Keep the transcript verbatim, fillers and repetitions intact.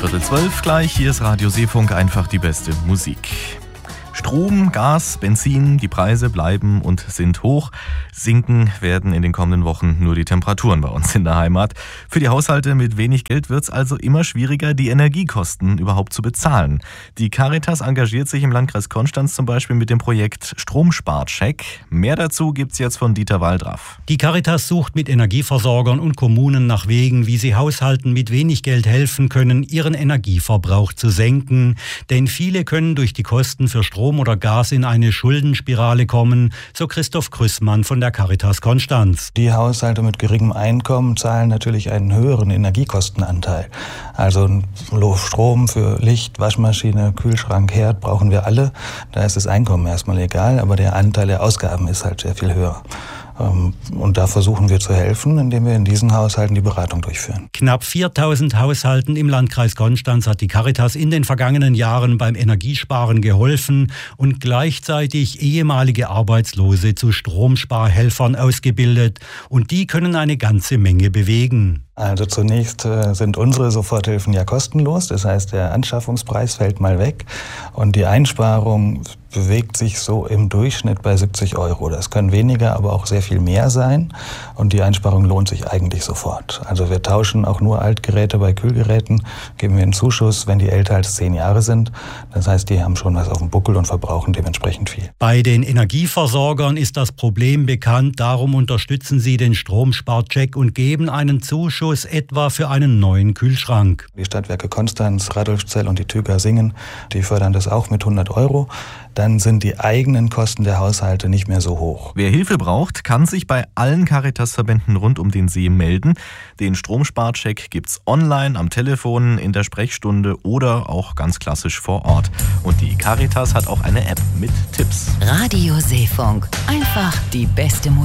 Viertel zwölf gleich. Hier ist Radio Seefunk, einfach die beste Musik. Strom, Gas, Benzin, die Preise bleiben und sind hoch. Sinken werden in den kommenden Wochen nur die Temperaturen bei uns in der Heimat. Für die Haushalte mit wenig Geld wird es also immer schwieriger, die Energiekosten überhaupt zu bezahlen. Die Caritas engagiert sich im Landkreis Konstanz zum Beispiel mit dem Projekt Stromsparcheck. Mehr dazu gibt's jetzt von Dieter Waldraff. Die Caritas sucht mit Energieversorgern und Kommunen nach Wegen, wie sie Haushalten mit wenig Geld helfen können, ihren Energieverbrauch zu senken. Denn viele können durch die Kosten für Strom oder Gas in eine Schuldenspirale kommen, so Christoph Krüssmann von der Caritas Konstanz. Die Haushalte mit geringem Einkommen zahlen natürlich einen höheren Energiekostenanteil. Also Strom für Licht, Waschmaschine, Kühlschrank, Herd brauchen wir alle. Da ist das Einkommen erstmal egal, aber der Anteil der Ausgaben ist halt sehr viel höher. Und da versuchen wir zu helfen, indem wir in diesen Haushalten die Beratung durchführen. Knapp viertausend Haushalten im Landkreis Konstanz hat die Caritas in den vergangenen Jahren beim Energiesparen geholfen und gleichzeitig ehemalige Arbeitslose zu Stromsparhelfern ausgebildet. Und die können eine ganze Menge bewegen. Also zunächst äh, sind unsere Soforthilfen ja kostenlos, das heißt der Anschaffungspreis fällt mal weg und die Einsparung bewegt sich so im Durchschnitt bei siebzig Euro. Das können weniger, aber auch sehr viel mehr sein und die Einsparung lohnt sich eigentlich sofort. Also wir tauschen auch nur Altgeräte bei Kühlgeräten, geben wir einen Zuschuss, wenn die älter als zehn Jahre sind. Das heißt, die haben schon was auf dem Buckel und verbrauchen dementsprechend viel. Bei den Energieversorgern ist das Problem bekannt, darum unterstützen sie den Stromsparcheck und geben einen Zuschuss etwa für einen neuen Kühlschrank. Die Stadtwerke Konstanz, Radolfzell und die Tüger Singen, die fördern das auch mit hundert Euro. Dann sind die eigenen Kosten der Haushalte nicht mehr so hoch. Wer Hilfe braucht, kann sich bei allen Caritas-Verbänden rund um den See melden. Den Stromsparcheck gibt's online, am Telefon, in der Sprechstunde oder auch ganz klassisch vor Ort. Und die Caritas hat auch eine App mit Tipps. Radio Seefunk, einfach die beste Musik.